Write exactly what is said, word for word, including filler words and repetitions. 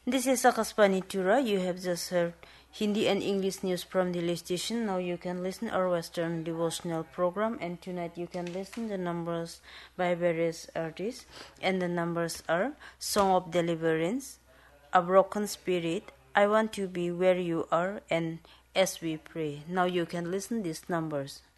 This is Akashvani Tura. You have just heard Hindi and English news from the Delhi station. Now you can listen our Western devotional program, and tonight you can listen the numbers by various artists, and the numbers are Song of Deliverance, A Broken Spirit, I Want to Be Where You Are, and As We Pray. Now you can listen these numbers.